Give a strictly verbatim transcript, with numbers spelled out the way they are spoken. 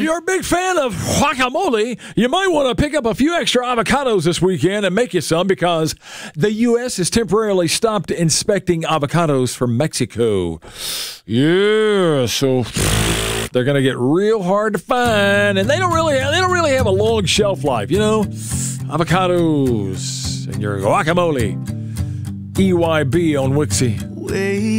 you're a big fan of guacamole, you might want to pick up a few extra avocados this weekend and make you some because the U S has temporarily stopped inspecting avocados from Mexico. Yeah, so they're going to get real hard to find, and they don't really they don't really have a long shelf life, you know? Avocados and your guacamole. E Y B on Wixie.